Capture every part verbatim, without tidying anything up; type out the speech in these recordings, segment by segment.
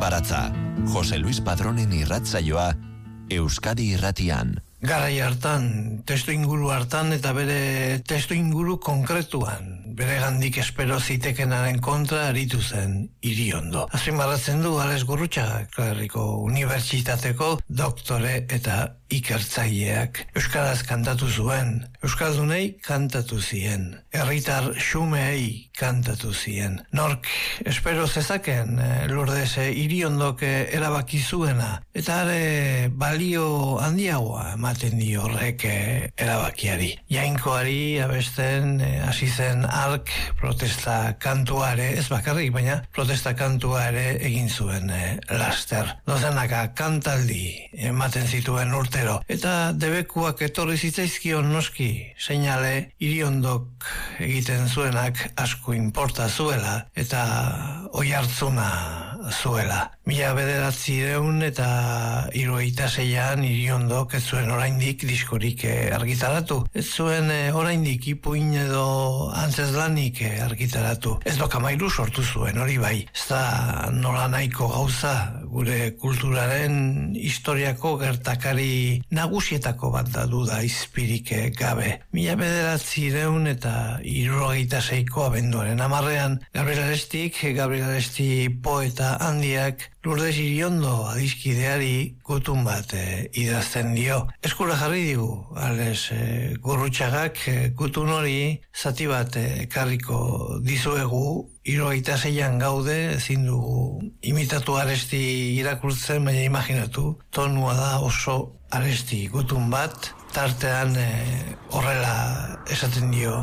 Baratza, Jose Luis Padronen irratsaioa Euskadi Irratian. Garai hartan, testu inguru hartan eta bere testu inguru konkretuan, bere gandik espero zitekenaren kontra aritu zen Iriondo. Azpimarratzen du Ales Gurrutxagak, Herriko Unibertsitateko doktore eta ikertzaileak. Euskaraz kantatu zuen, euskaldunei kantatu zien, herritar xumeei kantatu zien. Nork espero zezaken Lourdes Iriondok erabaki zuena, eta are balio handiagoa ematen dio horrek erabakiari. Jainkoari abesten hasi zen ark protesta kantuare, ez bakarrik, baina protesta kantuare egin zuen eh, laster. Dozenaka kantaldi ematen zituen urtero, eta debekuak etorri zitzaizkion noski, seinale Iriondok egiten zuenak asko inporta zuela, eta oihartzuna zuela. Mila bederatzireun eta hirurogeita seian Iriondok ez zuen oraindik diskorik argitaratu. Ez zuen oraindik ipuin edo antzezlanik argitaratu. Ez dokamairu sortu zuen, hori bai. Ez da nola nahiko gauza gure kulturaren historiako gertakari nagusietako bat da duda izpirik gabe. Mila bederatzireun eta hirurogeita seiko abenduaren hamarrean Gabriel Arestik, Gabriel Aresti poeta handiak Lourdes Iriondo adiskideari gutun bat e, idazten dio. Eskura jarri digu, Ales e, Gurrutxagak e, gutun hori zati bat ekarriko dizuegu. Hirurogeita seian gaude, ezin dugu imitatu Aresti irakurtzen, baina imaginatu, tonua da oso Aresti gutun bat, tartean e, horrela esaten dio.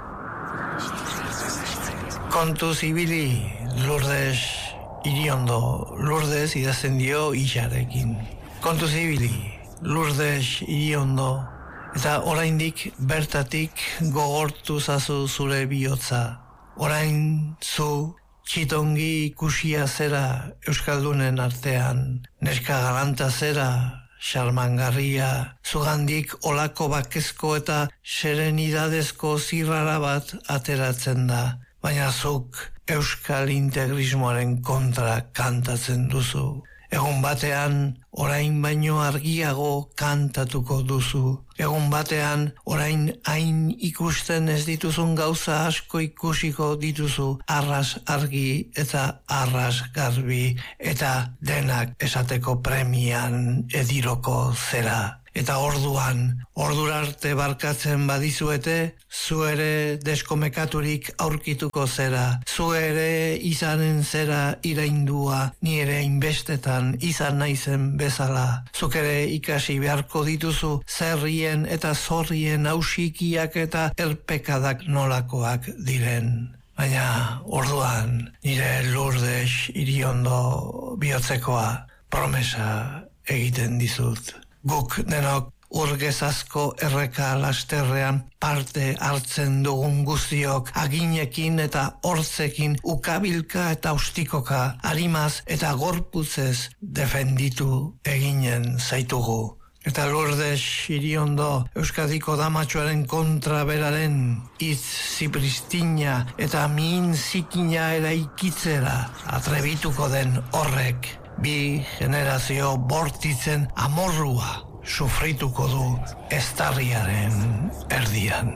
Kontuz ibili Lourdes Iriondo, Lourdes idazten dio isarekin. Kontuz ibili Lourdes Iriondo, eta oraindik bertatik gogortu zazu zure bihotza. Orain zu txitongi ikusia zera euskaldunen artean, neska galanta zera, xarmangarria, zugandik olako bakezko eta serenidadezko zirrara bat ateratzen da, baina zuk euskal integrismoaren kontra kantatzen duzu. Egun batean, orain baino argiago kantatuko duzu. Egun batean, orain hain ikusten ez dituzun gauza asko ikusiko dituzu, arras argi eta arras garbi, eta denak esateko premian ediroko zera. Eta orduan, ordurarte barkatzen badizuete, zu ere deskomekaturik aurkituko zera, zu ere izanen zera iraindua, ni ere inbestetan izan naizen bezala. Zuk ere ikasi beharko dituzu zerrien eta zorrien ausikiak eta erpekadak nolakoak diren. Baina orduan, nire Lourdes Iriondo bihotzekoa promesa egiten dizut. Guk denok urgezazko erreka lasterrean parte hartzen dugun guztiok, aginekin eta hortzekin ukabilka eta ustikoka, harimaz eta gorputzez defenditu eginen zaitugu. Eta Lourdes Iriondo Euskadiko damatxoaren kontra beraren hitz zipristina eta min zikina eraikitzera atrebituko den horrek, bi generazio bortitzen amorrua sufrituko du eztarriaren erdian.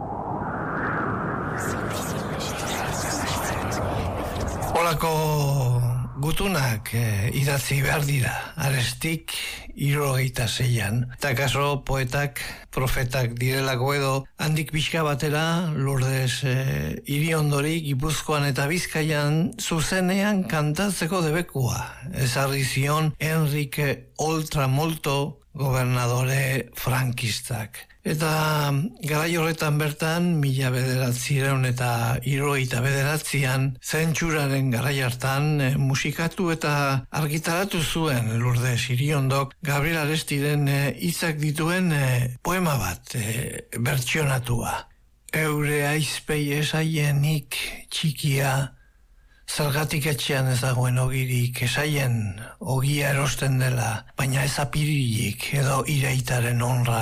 Olako gutunak eh, idatzi behar dira, Arestik hirurogeita seian. Eta kaso poetak, profetak direlako edo, handik pixka batera Lourdes eh, Iriondori Gipuzkoan eta Bizkaian zuzenean kantatzeko debekua. Ezarri zion Enrique Oltramolto gobernadore frankistak. Eta garai horretan bertan, mila bederatzireun eta hirurogeita bederatzian, zentsuraren garai hartan, e, musikatu eta argitaratu zuen Lourdes Iriondok Gabriel Arestiren hitzak e, dituen e, poema bat e, bertsionatua. Eure aizpei esaienik txikia, zergatik etxean ez dagoen ogirik, esaien ogia erosten dela, baina ez apiririk edo ireitaren honra.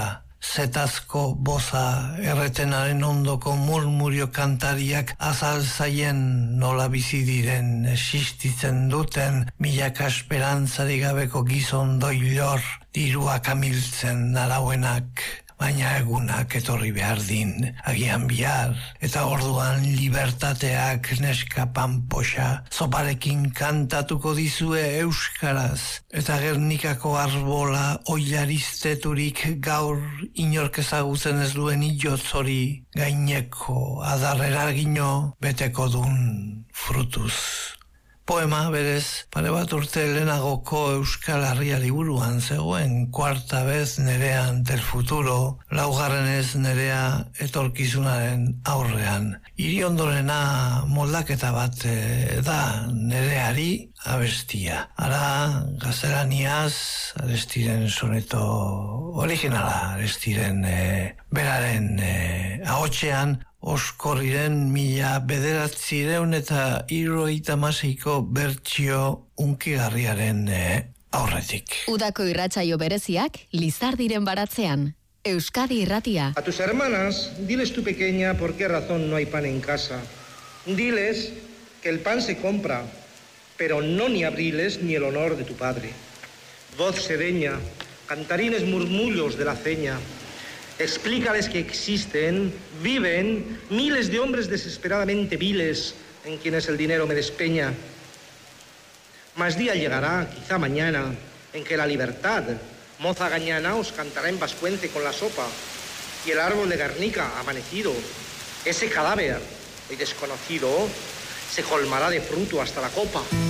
zetazko boza erretenaren ondoko murmurio kantariak azal zaien nola bizi diren existitzen duten milaka esperantzari gabeko gizon doilor diruak amiltzen arauenak. Baina egunak etorri behar din, agian bihar, eta orduan libertateak neska panpoxa, zoparekin kantatuko dizue euskaraz, eta Gernikako arbola oilarizteturik gaur inork ezagutzen ez duen iotzori gaineko adarreragino beteko dun frutuz. Poema, berez, pare bat urte lehenagoko Euskal Herria liburuan zegoen, kuarta bez nerean del futuro, laugarrenez nerea etorkizunaren aurrean. Iriondorena moldaketa bat e, da nereari abestia. Ara, gaztelaniaz, Arestiren soneto originala, Arestiren e, beraren e, ahotsean, Oskorriren mila bederatzireun eta hirurogeita hamaseiko bertsio unkigarriaren eh, aurretik. Udako irratsaio bereziak Lizardiren baratzean. Euskadi Irratia. A tus hermanas, diles tu pequeña por qué razón no hay pan en casa. Diles que el pan se compra, pero no ni abriles ni el honor de tu padre. Voz sedeña, cantarines murmullos de la ceña. Explícales que existen, viven, miles de hombres desesperadamente viles en quienes el dinero me despeña. Más día llegará, quizá mañana, en que la libertad, moza gañana, os cantará en Vascuence con la sopa, y el árbol de Guernica, amanecido, ese cadáver, hoy desconocido, se colmará de fruto hasta la copa.